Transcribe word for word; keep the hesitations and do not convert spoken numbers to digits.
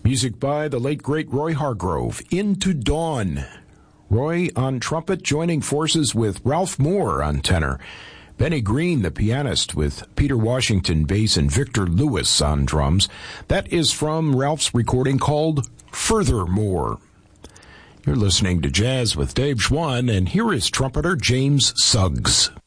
Music by the late, great Roy Hargrove, Into Dawn. Roy on trumpet, joining forces with Ralph Moore on tenor. Benny Green, the pianist, with Peter Washington bass and Victor Lewis on drums. That is from Ralph's recording called Furthermore. You're listening to Jazz with Dave Schwann, and here is trumpeter James Suggs.